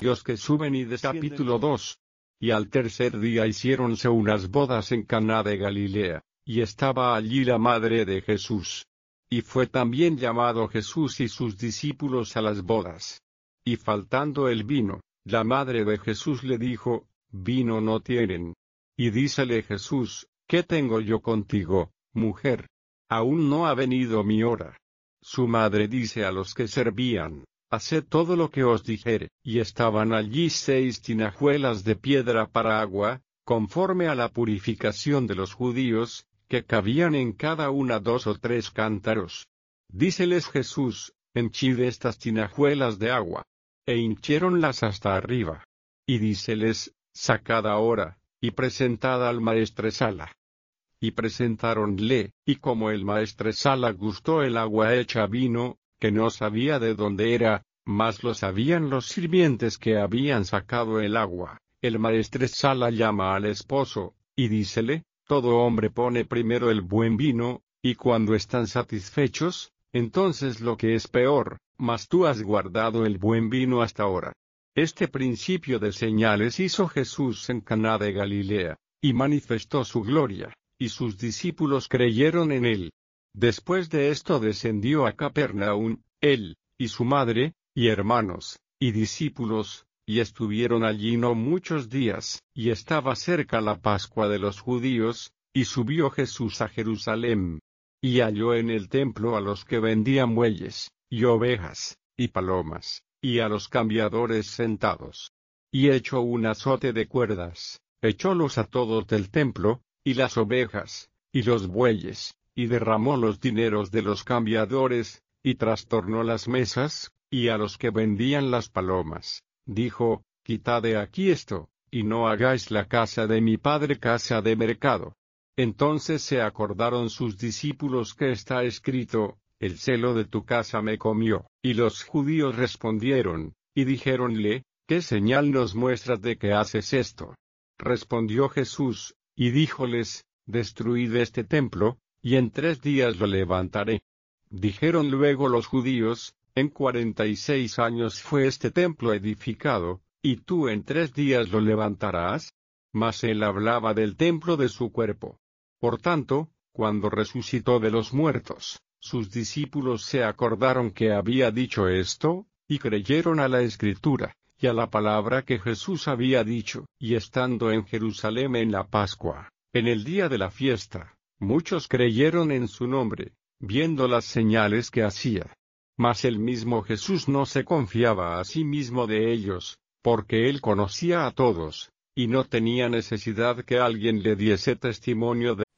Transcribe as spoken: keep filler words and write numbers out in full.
Dios que suben y descienden. Capítulo dos. Y al tercer día hiciéronse unas bodas en Caná de Galilea, y estaba allí la madre de Jesús. Y fue también llamado Jesús y sus discípulos a las bodas. Y faltando el vino, la madre de Jesús le dijo, vino no tienen. Y dícele Jesús, ¿qué tengo yo contigo, mujer? Aún no ha venido mi hora. Su madre dice a los que servían, haced todo lo que os dijere. Y estaban allí seis tinajuelas de piedra para agua, conforme a la purificación de los judíos, que cabían en cada una dos o tres cántaros. Díceles Jesús, henchid estas tinajuelas de agua. E hinchiéronlas hasta arriba. Y díceles, sacad ahora, y presentad al maestresala. Y presentáronle, y como el maestresala gustó el agua hecha vino, que no sabía de dónde era, mas lo sabían los sirvientes que habían sacado el agua, el maestresala llama al esposo, y dícele, todo hombre pone primero el buen vino, y cuando están satisfechos, entonces lo que es peor, mas tú has guardado el buen vino hasta ahora. Este principio de señales hizo Jesús en Caná de Galilea, y manifestó su gloria, y sus discípulos creyeron en él. Después de esto descendió a Capernaum, él, y su madre, y hermanos, y discípulos, y estuvieron allí no muchos días, y estaba cerca la Pascua de los judíos, y subió Jesús a Jerusalén. Y halló en el templo a los que vendían bueyes, y ovejas, y palomas, y a los cambiadores sentados. Y echó un azote de cuerdas, echólos a todos del templo, y las ovejas, y los bueyes, y derramó los dineros de los cambiadores, y trastornó las mesas, y a los que vendían las palomas, dijo, quitad de aquí esto, y no hagáis la casa de mi padre casa de mercado. Entonces se acordaron sus discípulos que está escrito, el celo de tu casa me comió. Y los judíos respondieron, y dijéronle, ¿qué señal nos muestras de que haces esto? Respondió Jesús, y díjoles, destruid este templo, y en tres días lo levantaré. Dijeron luego los judíos, en cuarenta y seis años fue este templo edificado, y tú en tres días lo levantarás. Mas él hablaba del templo de su cuerpo. Por tanto, cuando resucitó de los muertos, sus discípulos se acordaron que había dicho esto, y creyeron a la Escritura, y a la palabra que Jesús había dicho. Y estando en Jerusalén en la Pascua, en el día de la fiesta, muchos creyeron en su nombre, viendo las señales que hacía. Mas el mismo Jesús no se confiaba a sí mismo de ellos, porque él conocía a todos, y no tenía necesidad que alguien le diese testimonio de